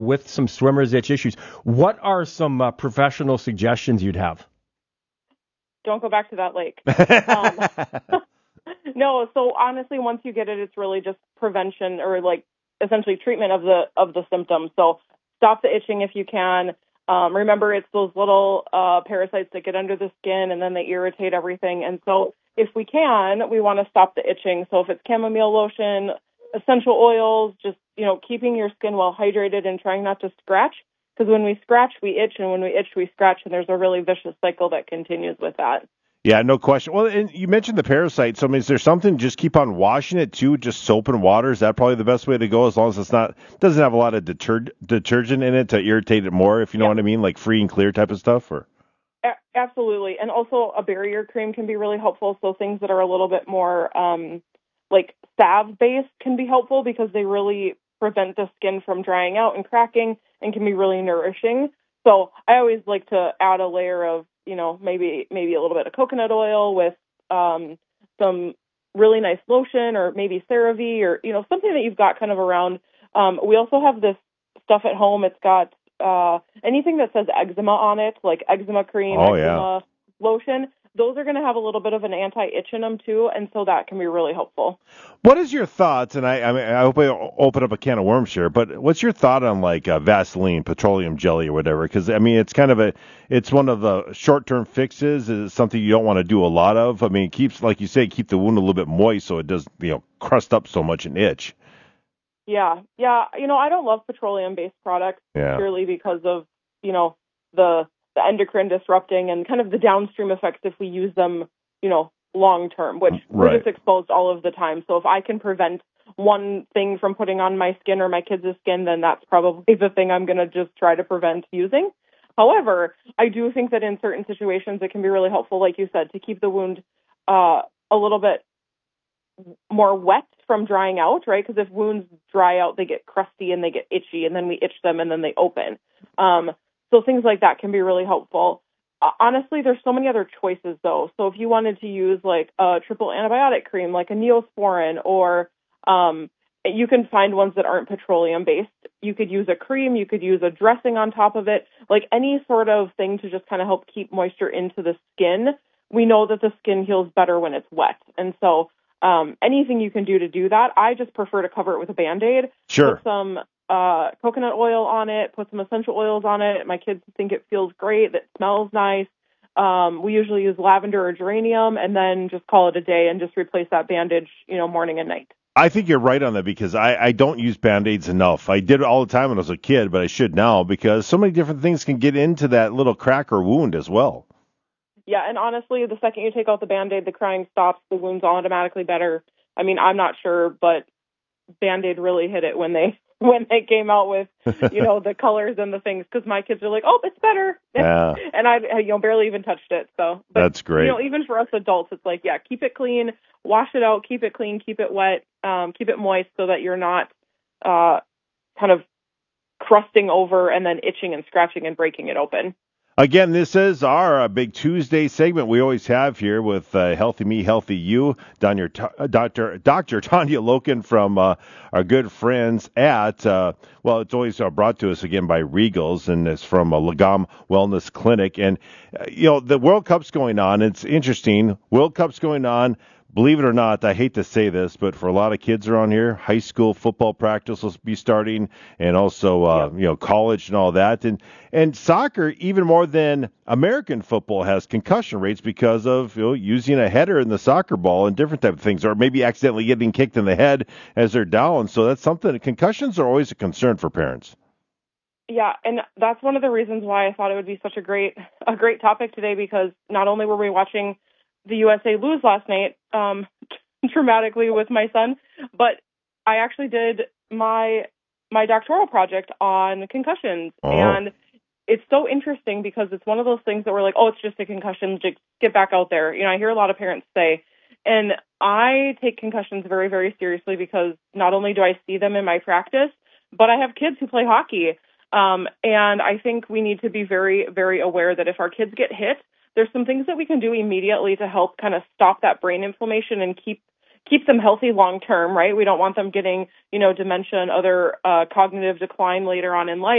with some swimmer's itch issues. What are some professional suggestions you'd have? Don't go back to that lake. No, so honestly, once you get it, it's really just prevention or like essentially treatment of the symptoms. So stop the itching if you can. Remember, it's those little parasites that get under the skin and then they irritate everything. And so if we can, we want to stop the itching. So if it's chamomile lotion, essential oils, just, keeping your skin well hydrated and trying not to scratch. Because when we scratch, we itch, and when we itch, we scratch, and there's a really vicious cycle that continues with that. Yeah, no question. Well, and you mentioned the parasites. So, I mean, is there something, just keep on washing it too, just soap and water? Is that probably the best way to go, as long as doesn't have a lot of detergent in it to irritate it more, if you know what I mean, like free and clear type of stuff? Or Absolutely. And also a barrier cream can be really helpful. So things that are a little bit more like salve-based can be helpful because they really prevent the skin from drying out and cracking and can be really nourishing. So I always like to add a layer of, maybe a little bit of coconut oil with some really nice lotion, or maybe CeraVe, or, something that you've got kind of around. We also have this stuff at home. It's got anything that says eczema on it, like eczema cream, eczema lotion. Those are going to have a little bit of an anti-itch in them too, and so that can be really helpful. What is your thoughts? And I hope I open up a can of worms here, but what's your thought on like Vaseline, petroleum jelly, or whatever? Because I mean, it's one of the short-term fixes. It's something you don't want to do a lot of. I mean, it keeps, like you say, keep the wound a little bit moist so it does, crust up so much and itch. Yeah. I don't love petroleum-based products purely because of the endocrine disrupting and kind of the downstream effects if we use them, long term, which we're just exposed all of the time. So if I can prevent one thing from putting on my skin or my kids' skin, then that's probably the thing I'm going to just try to prevent using. However, I do think that in certain situations it can be really helpful, like you said, to keep the wound a little bit more wet from drying out, right? Because if wounds dry out, they get crusty and they get itchy, and then we itch them and then they open. So things like that can be really helpful. Honestly, there's so many other choices, though. So if you wanted to use like a triple antibiotic cream, like a Neosporin, or you can find ones that aren't petroleum-based. You could use a cream. You could use a dressing on top of it, like any sort of thing to just kind of help keep moisture into the skin. We know that the skin heals better when it's wet. And so anything you can do to do that, I just prefer to cover it with a Band-Aid. Sure. Put some coconut oil on it, put some essential oils on it. My kids think it feels great, that smells nice. We usually use lavender or geranium, and then just call it a day and just replace that bandage, morning and night. I think you're right on that, because I don't use Band-Aids enough. I did it all the time when I was a kid, but I should now, because so many different things can get into that little crack or wound as well. Yeah, and honestly, the second you take out the Band-Aid, the crying stops, the wound's automatically better. I mean, I'm not sure, but Band-Aid really hit it when they came out with, the colors and the things, because my kids are like, oh, it's better. Yeah. And I, barely even touched it. So but, that's great. Even for us adults, it's like, yeah, keep it clean, wash it out, keep it clean, keep it wet, keep it moist so that you're not kind of crusting over and then itching and scratching and breaking it open. Again, this is our Big Tuesday segment we always have here with Healthy Me, Healthy You, Dr. Tanya Loken from our good friends at, it's always brought to us again by Regals, and it's from Lagom Wellness Clinic. And, the World Cup's going on. It's interesting. World Cup's going on. Believe it or not, I hate to say this, but for a lot of kids around here, high school football practice will be starting, and also, college and all that. And soccer, even more than American football, has concussion rates because of using a header in the soccer ball and different type of things, or maybe accidentally getting kicked in the head as they're down. So that's something. Concussions are always a concern for parents. Yeah, and that's one of the reasons why I thought it would be such a great topic today, because not only were we watching the USA lose last night dramatically with my son, but I actually did my doctoral project on concussions. And it's so interesting because it's one of those things that we're like, oh, it's just a concussion, just get back out there. I hear a lot of parents say, and I take concussions very, very seriously, because not only do I see them in my practice, but I have kids who play hockey. And I think we need to be very, very aware that if our kids get hit, there's some things that we can do immediately to help kind of stop that brain inflammation and keep keep them healthy long term, right? We don't want them getting, dementia and other cognitive decline later on in life.